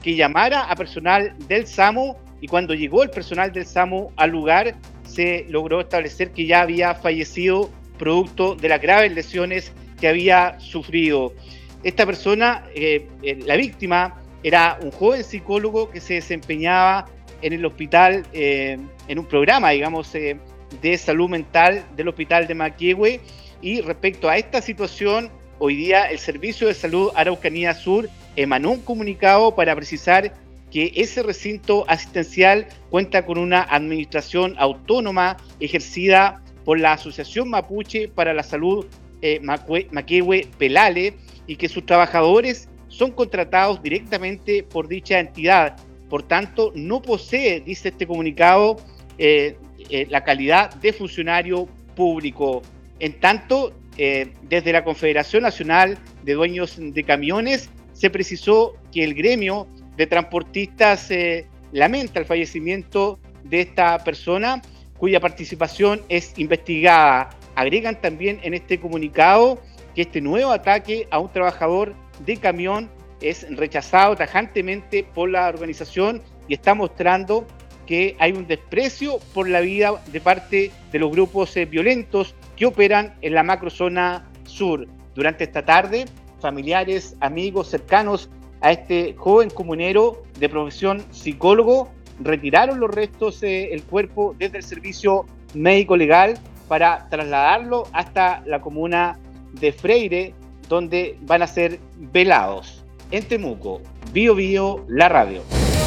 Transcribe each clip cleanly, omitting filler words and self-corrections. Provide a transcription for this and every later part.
que llamara a personal del SAMU, y cuando llegó el personal del SAMU al lugar se logró establecer que ya había fallecido producto de las graves lesiones que había sufrido. Esta persona, la víctima, era un joven psicólogo que se desempeñaba en el hospital, en un programa, digamos, de salud mental del hospital de Maquehue. Y respecto a esta situación, hoy día el Servicio de Salud Araucanía Sur emanó un comunicado para precisar que ese recinto asistencial cuenta con una administración autónoma ejercida por la Asociación Mapuche para la Salud Maquehue Pelale, y que sus trabajadores son contratados directamente por dicha entidad. Por tanto, no posee, dice este comunicado, la calidad de funcionario público. En tanto, desde la Confederación Nacional de Dueños de Camiones se precisó que el gremio de transportistas lamenta el fallecimiento de esta persona, cuya participación es investigada. Agregan también en este comunicado que este nuevo ataque a un trabajador de camión es rechazado tajantemente por la organización y está mostrando que hay un desprecio por la vida de parte de los grupos violentos que operan en la macrozona sur. Durante esta tarde, familiares, amigos cercanos a este joven comunero de profesión psicólogo retiraron los restos del cuerpo desde el servicio médico legal para trasladarlo hasta la comuna de Freire, donde van a ser velados. En Temuco, Bio Bio, la radio.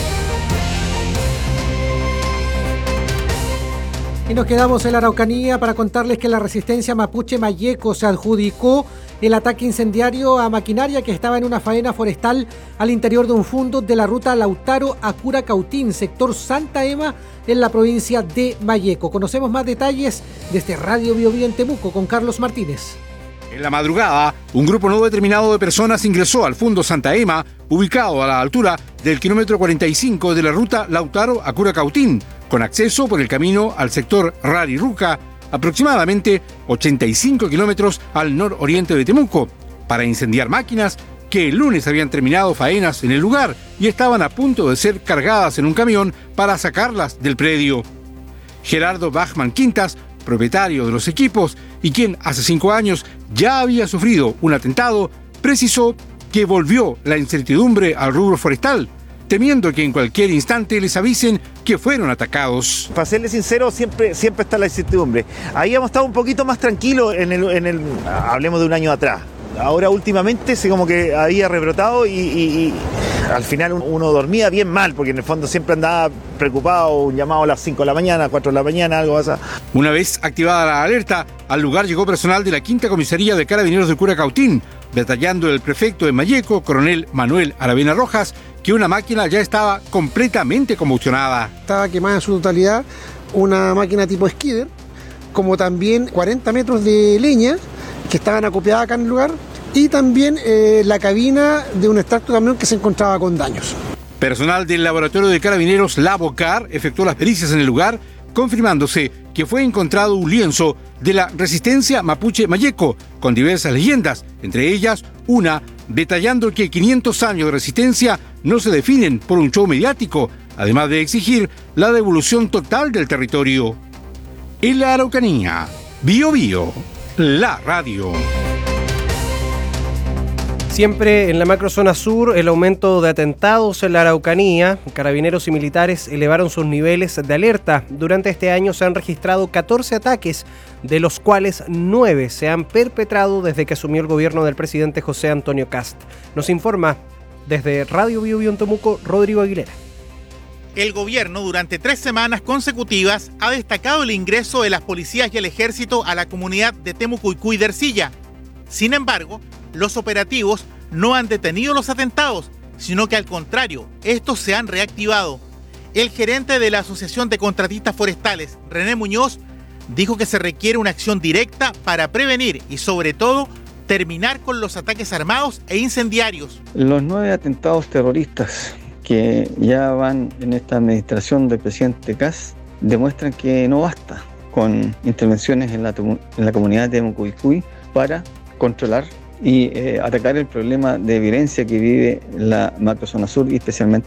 Y nos quedamos en la Araucanía para contarles que la resistencia mapuche Mayeco se adjudicó el ataque incendiario a maquinaria que estaba en una faena forestal al interior de un fundo de la ruta Lautaro a Curacautín, sector Santa Ema, en la provincia de Mayeco. Conocemos más detalles desde Radio Bio Bio en Temuco con Carlos Martínez. En la madrugada, un grupo no determinado de personas ingresó al fundo Santa Ema, ubicado a la altura del kilómetro 45 de la ruta Lautaro a Curacautín, con acceso por el camino al sector Rariruca, aproximadamente 85 kilómetros al nororiente de Temuco, para incendiar máquinas que el lunes habían terminado faenas en el lugar y estaban a punto de ser cargadas en un camión para sacarlas del predio. Gerardo Bachman Quintas, propietario de los equipos y quien hace 5 años ya había sufrido un atentado, precisó que volvió la incertidumbre al rubro forestal, temiendo que en cualquier instante les avisen que fueron atacados. Para serles sincero, siempre está la incertidumbre. Ahí hemos estado un poquito más tranquilos hablemos de un año atrás. Ahora últimamente se como que había rebrotado y al final uno dormía bien mal, porque en el fondo siempre andaba preocupado, un llamado a las 5 de la mañana, 4 de la mañana, algo así. Una vez activada la alerta, al lugar llegó personal de la 5ª Comisaría de Carabineros de Curacautín, detallando el prefecto de Mayeco, coronel Manuel Aravena Rojas, que una máquina ya estaba completamente combustionada. Estaba quemada en su totalidad una máquina tipo skidder, como también 40 metros de leña que estaban acopiadas acá en el lugar, y también la cabina de un extracto camión que se encontraba con daños. Personal del laboratorio de Carabineros Lavocar efectuó las pericias en el lugar, confirmándose que fue encontrado un lienzo de la resistencia mapuche Mayeco, con diversas leyendas, entre ellas una detallando que 500 años de resistencia no se definen por un show mediático, además de exigir la devolución total del territorio. En la Araucanía, Bio Bio, la radio. Siempre en la macrozona sur, el aumento de atentados en la Araucanía. Carabineros y militares elevaron sus niveles de alerta. Durante este año se han registrado 14 ataques, de los cuales 9 se han perpetrado desde que asumió el gobierno del presidente José Antonio Kast. Nos informa desde Radio Bio Bio en Temuco, Rodrigo Aguilera. El gobierno durante 3 semanas consecutivas ha destacado el ingreso de las policías y el ejército a la comunidad de Temucuicú y de Ercilla. Sin embargo, los operativos no han detenido los atentados, sino que al contrario, estos se han reactivado. El gerente de la Asociación de Contratistas Forestales, René Muñoz, dijo que se requiere una acción directa para prevenir y sobre todo terminar con los ataques armados e incendiarios. Los 9 atentados terroristas que ya van en esta administración del presidente Kast demuestran que no basta con intervenciones en la comunidad de Temucuicú para controlar y atacar el problema de violencia que vive la macrozona sur y especialmente